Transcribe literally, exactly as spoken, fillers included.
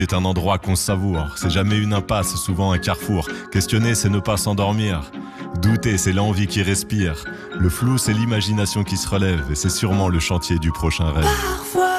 est un endroit qu'on savoure. C'est jamais une impasse, souvent un carrefour. Questionner, c'est ne pas s'endormir. Douter, c'est l'envie qui respire. Le flou, c'est l'imagination qui se relève. Et c'est sûrement le chantier du prochain rêve. Parfois